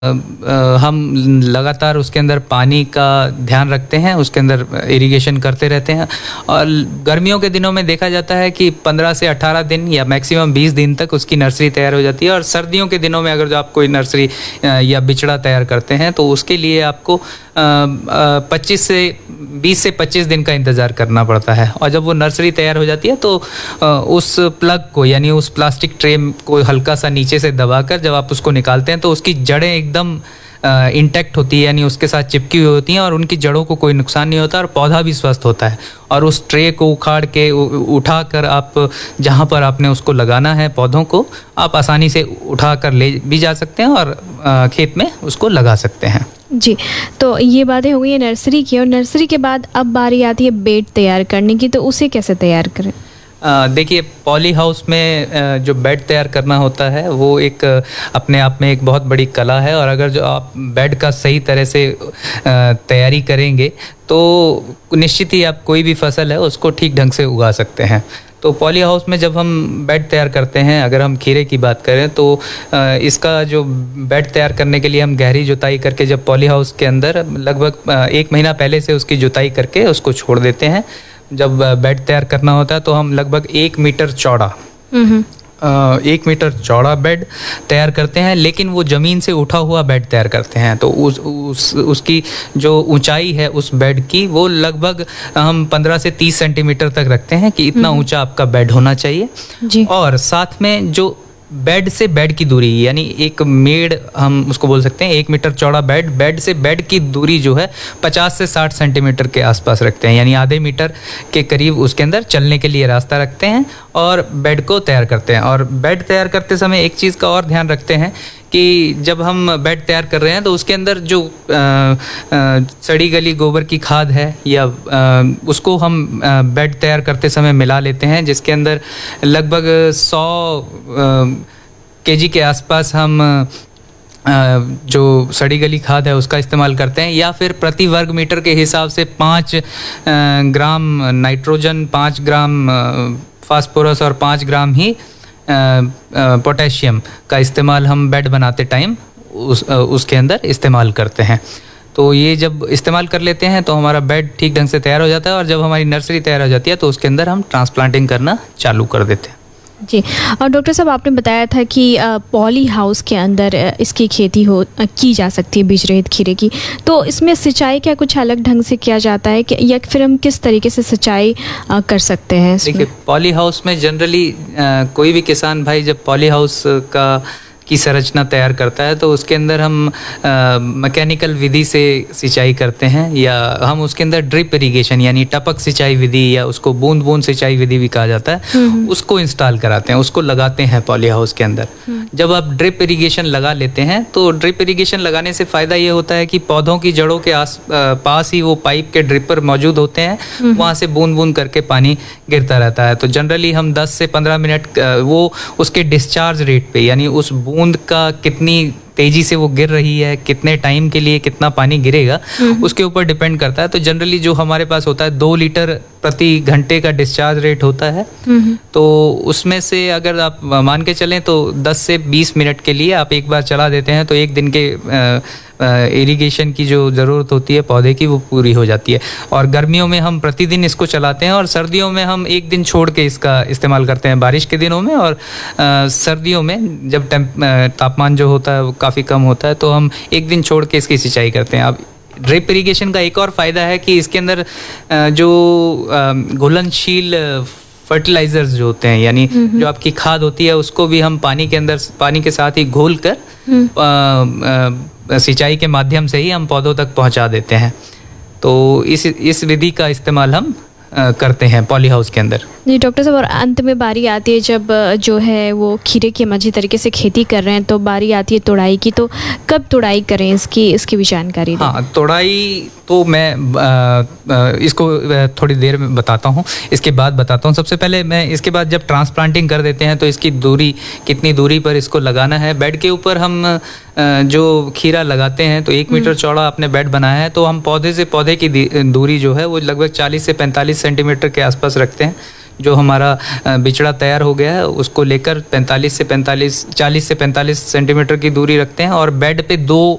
हम लगातार उसके अंदर पानी का ध्यान रखते हैं, उसके अंदर इरिगेशन करते रहते हैं। और गर्मियों के दिनों में देखा जाता है कि 15 से 18 दिन या मैक्सिमम 20 दिन तक उसकी नर्सरी तैयार हो जाती है। और सर्दियों के दिनों में अगर जो आप कोई नर्सरी या बिचड़ा तैयार करते हैं तो उसके लिए आपको 20 से 25 दिन का इंतज़ार करना पड़ता है। और जब वो नर्सरी तैयार हो जाती है तो उस प्लग को यानी उस प्लास्टिक ट्रे को हल्का सा नीचे से दबाकर जब आप उसको निकालते हैं तो उसकी जड़ें एकदम इंटैक्ट होती है, यानी उसके साथ चिपकी हुई होती हैं और उनकी जड़ों को कोई नुकसान नहीं होता और पौधा भी स्वस्थ होता है। और उस ट्रे को उखाड़ के उठाकर आप जहाँ पर आपने उसको लगाना है पौधों को, आप आसानी से उठाकर ले भी जा सकते हैं और खेत में उसको लगा सकते हैं। जी, तो ये बातें हो गई है नर्सरी की। और नर्सरी के बाद अब बारी आती है बेड तैयार करने की, तो उसे कैसे तैयार करें? देखिए, पॉली हाउस में जो बेड तैयार करना होता है वो एक अपने आप में एक बहुत बड़ी कला है। और अगर जो आप बेड का सही तरह से तैयारी करेंगे तो निश्चित ही आप कोई भी फसल है उसको ठीक ढंग से उगा सकते हैं। तो पॉली हाउस में जब हम बेड तैयार करते हैं, अगर हम खीरे की बात करें तो इसका जो बेड तैयार करने के लिए हम गहरी जुताई करके जब पॉली हाउस के अंदर लगभग 1 महीना पहले से उसकी जुताई करके उसको छोड़ देते हैं। जब बेड तैयार करना होता है तो हम लगभग 1 मीटर चौड़ा 1 मीटर चौड़ा बेड तैयार करते हैं, लेकिन वो ज़मीन से उठा हुआ बेड तैयार करते हैं। तो उसकी जो ऊंचाई है उस बेड की वो लगभग हम 15 से 30 सेंटीमीटर तक रखते हैं कि इतना ऊंचा आपका बेड होना चाहिए जी। और साथ में जो बेड से बेड की दूरी, यानी एक मेड हम उसको बोल सकते हैं, 1 मीटर चौड़ा बेड से बेड की दूरी जो है 50 से 60 सेंटीमीटर के आसपास रखते हैं, यानी आधे मीटर के करीब उसके अंदर चलने के लिए रास्ता रखते हैं और बेड को तैयार करते हैं। और बेड तैयार करते समय एक चीज़ का और ध्यान रखते हैं कि जब हम बेड तैयार कर रहे हैं तो उसके अंदर जो सड़ी गली गोबर की खाद है या उसको हम बेड तैयार करते समय मिला लेते हैं, जिसके अंदर लगभग 100 केजी के आसपास हम जो सड़ी गली खाद है उसका इस्तेमाल करते हैं। या फिर प्रति वर्ग मीटर के हिसाब से 5 ग्राम नाइट्रोजन, 5 ग्राम फास्फोरस और 5 ग्राम ही पोटेशियम का इस्तेमाल हम बेड बनाते टाइम उसके अंदर इस्तेमाल करते हैं। तो ये जब इस्तेमाल कर लेते हैं तो हमारा बेड ठीक ढंग से तैयार हो जाता है। और जब हमारी नर्सरी तैयार हो जाती है तो उसके अंदर हम ट्रांसप्लांटिंग करना चालू कर देते हैं। जी, और डॉक्टर साहब आपने बताया था कि पॉली हाउस के अंदर इसकी खेती की जा सकती है बीज रहित खीरे की। तो इसमें सिंचाई क्या कुछ अलग ढंग से किया जाता है कि या फिर हम किस तरीके से सिंचाई कर सकते हैं इसमें? देखिए, पॉली हाउस में जनरली कोई भी किसान भाई जब पॉली हाउस की संरचना तैयार करता है तो उसके अंदर हम मैकेनिकल विधि से सिंचाई करते हैं, या हम उसके अंदर ड्रिप इरिगेशन यानी टपक सिंचाई विधि या उसको बूंद बूंद सिंचाई विधि भी कहा जाता है, उसको इंस्टॉल कराते हैं, उसको लगाते हैं पॉली हाउस के अंदर। जब आप ड्रिप इरिगेशन लगा लेते हैं तो ड्रिप इरिगेशन लगाने से फ़ायदा ये होता है कि पौधों की जड़ों के पास ही वो पाइप के ड्रिपर मौजूद होते हैं, वहाँ से बूंद बूंद करके पानी गिरता रहता है। तो जनरली हम 10 से 15 मिनट वो उसके डिस्चार्ज रेट पे, यानी उस बूंद का कितनी तेजी से वो गिर रही है, कितने टाइम के लिए कितना पानी गिरेगा, उसके ऊपर डिपेंड करता है। तो जनरली जो हमारे पास होता है 2 लीटर प्रति घंटे का डिस्चार्ज रेट होता है। तो उसमें से अगर आप मान के चलें तो 10 से 20 मिनट के लिए आप एक बार चला देते हैं तो एक दिन के इरिगेशन की जो ज़रूरत होती है पौधे की वो पूरी हो जाती है। और गर्मियों में हम प्रतिदिन इसको चलाते हैं और सर्दियों में हम एक दिन छोड़ के इसका इस्तेमाल करते हैं, बारिश के दिनों में। और सर्दियों में जब तापमान जो होता है वो काफ़ी कम होता है तो हम एक दिन छोड़ के इसकी सिंचाई करते हैं। अब ड्रिप इरिगेशन का एक और फ़ायदा है कि इसके अंदर जो घुलनशील फर्टिलाइजर्स जो होते हैं, यानी जो आपकी खाद होती है, उसको भी हम पानी के साथ ही घोल कर सिंचाई के माध्यम से ही हम पौधों तक पहुंचा देते हैं। तो इस विधि का इस्तेमाल हम करते हैं पॉली हाउस के अंदर। जी डॉक्टर साहब, और अंत में बारी आती है जब जो है वो खीरे की हम अच्छी तरीके से खेती कर रहे हैं तो बारी आती है तुड़ाई की। तो कब तुड़ाई करें इसकी भी जानकारी दें। हाँ, तुड़ाई तो मैं इसको थोड़ी देर में बताता हूँ, इसके बाद बताता हूँ। सबसे पहले मैं इसके बाद जब ट्रांसप्लांटिंग कर देते हैं तो इसकी दूरी, कितनी दूरी पर इसको लगाना है। बेड के ऊपर हम जो खीरा लगाते हैं तो 1 मीटर चौड़ा आपने बेड बनाया है तो हम पौधे से पौधे की दूरी जो है वो लगभग 40 से 45 सेंटीमीटर के आसपास रखते हैं, जो हमारा बिचड़ा तैयार हो गया है उसको लेकर 40 से 45 सेंटीमीटर की दूरी रखते हैं और बेड पे 2